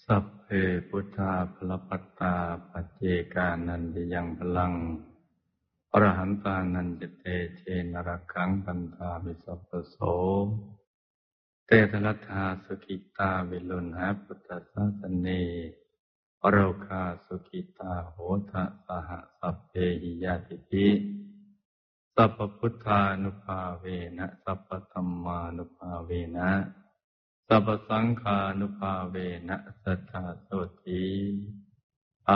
สัพเพพุทธาภลปัตตาปัจเจกานันติยังพลังอรหันตานันจเตเชนรักขังปันธามิสัพพโสเตทลัทธาสุขิตาวิลุณหะพุทธศาสเนอโรคาสุขิตาโหทะสหสัพเพหิยาติภิสัพพพุทธานุภาเวนะสัพพธัมมานุภาเวนะสัพพสังฆานุภาเวนะสัทธาโสติ